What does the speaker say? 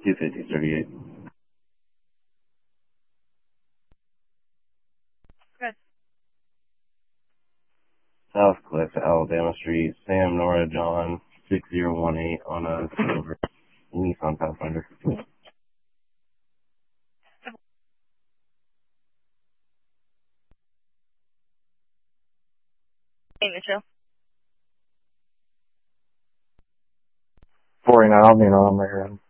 25038. Good. South Cliff, Alabama Street, Sam, Nora, John, 6018 on a silver Nissan Pathfinder. Hey, Mitchell. 49, I'll be on my own.